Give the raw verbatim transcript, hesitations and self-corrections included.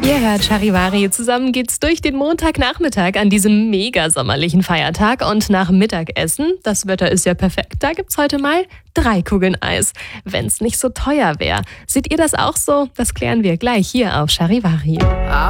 Ihr hört Charivari. Zusammen geht's durch den Montagnachmittag an diesem mega sommerlichen Feiertag. Und nach Mittagessen, das Wetter ist ja perfekt, da gibt's heute mal drei Kugeln Eis. Wenn's nicht so teuer wäre. Seht ihr das auch so? Das klären wir gleich hier auf Charivari.